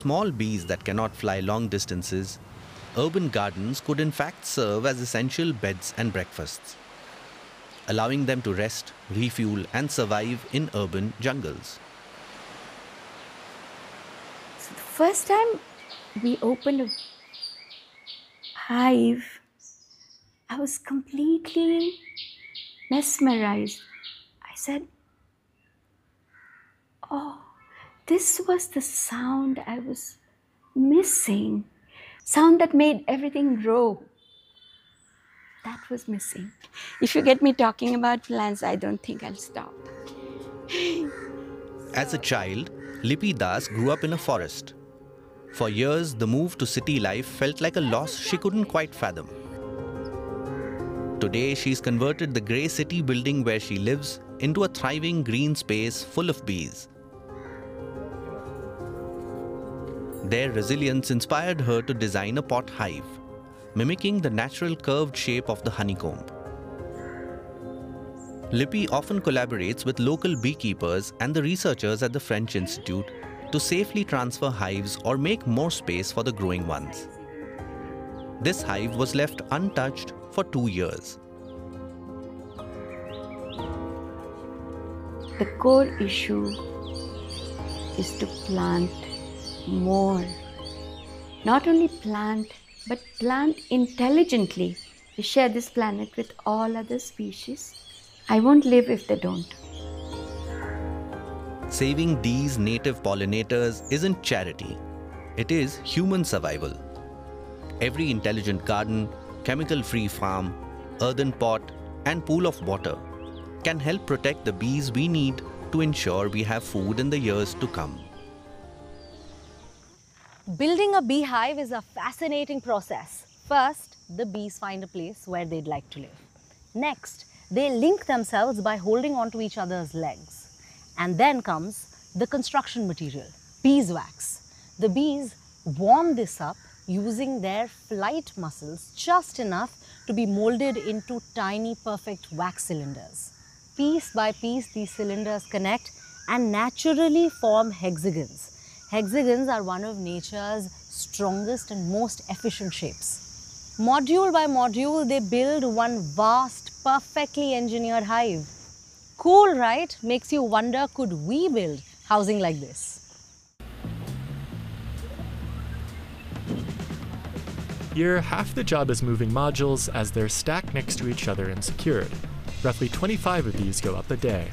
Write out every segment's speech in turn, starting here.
Small bees that cannot fly long distances, urban gardens could in fact serve as essential beds and breakfasts, allowing them to rest, refuel, and survive in urban jungles. So the first time we opened a hive, I was completely mesmerized. I said, oh, this was the sound I was missing. Sound that made everything grow. That was missing. If you get me talking about plants, I don't think I'll stop. As a child, Lipi Das grew up in a forest. For years, the move to city life felt like a loss she couldn't quite fathom. Today, she's converted the grey city building where she lives into a thriving green space full of bees. Their resilience inspired her to design a pot hive, mimicking the natural curved shape of the honeycomb. Lipi often collaborates with local beekeepers and the researchers at the French Institute to safely transfer hives or make more space for the growing ones. This hive was left untouched for 2 years. The core issue is to plant more. Not only plant, but plant intelligently. We share this planet with all other species. I won't live if they don't. Saving these native pollinators isn't charity. It is human survival. Every intelligent garden, chemical-free farm, earthen pot, and pool of water can help protect the bees we need to ensure we have food in the years to come. Building a beehive is a fascinating process. First, the bees find a place where they'd like to live. Next, they link themselves by holding onto each other's legs. And then comes the construction material, beeswax. The bees warm this up using their flight muscles just enough to be molded into tiny, perfect wax cylinders. Piece by piece, these cylinders connect and naturally form hexagons. Hexagons are one of nature's strongest and most efficient shapes. Module by module, they build one vast, perfectly engineered hive. Cool, right? Makes you wonder, could we build housing like this? Here, half the job is moving modules as they're stacked next to each other and secured. Roughly 25 of these go up a day.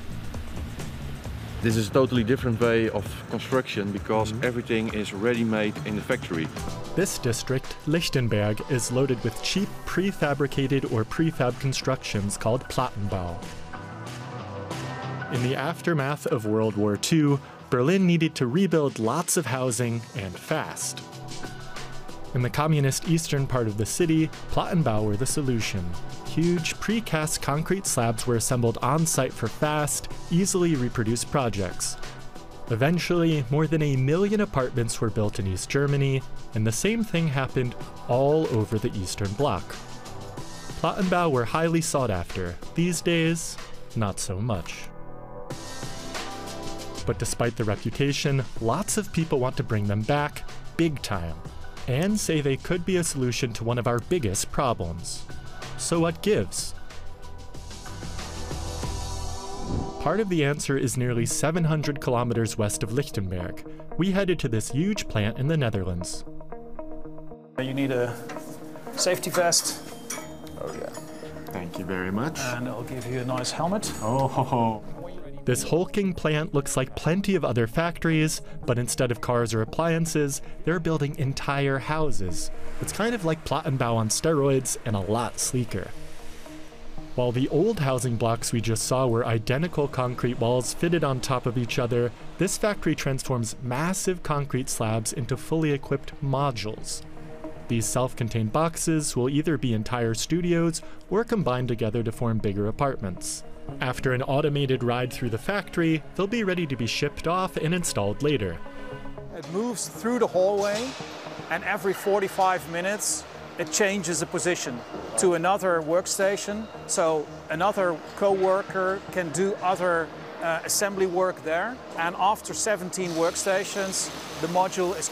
This is a totally different way of construction because everything is ready-made in the factory. This district, Lichtenberg, is loaded with cheap prefabricated or prefab constructions called Plattenbau. In the aftermath of World War II, Berlin needed to rebuild lots of housing and fast. In the communist eastern part of the city, Plattenbau were the solution. Huge precast concrete slabs were assembled on-site for fast, easily reproduced projects. Eventually, more than 1 million apartments were built in East Germany, and the same thing happened all over the Eastern Bloc. Plattenbau were highly sought after. These days, not so much. But despite the reputation, lots of people want to bring them back, big time, and say they could be a solution to one of our biggest problems. So what gives? Part of the answer is nearly 700 kilometers west of Lichtenberg. We headed to this huge plant in the Netherlands. You need a safety vest. Oh yeah. Thank you very much. And I'll give you a nice helmet. Oh ho ho. This hulking plant looks like plenty of other factories, but instead of cars or appliances, they're building entire houses. It's kind of like Plattenbau on steroids and a lot sleeker. While the old housing blocks we just saw were identical concrete walls fitted on top of each other, this factory transforms massive concrete slabs into fully equipped modules. These self-contained boxes will either be entire studios or combined together to form bigger apartments. After an automated ride through the factory, they'll be ready to be shipped off and installed later. It moves through the hallway, and every 45 minutes it changes a position to another workstation, so another co-worker can do other assembly work there. And after 17 workstations, the module is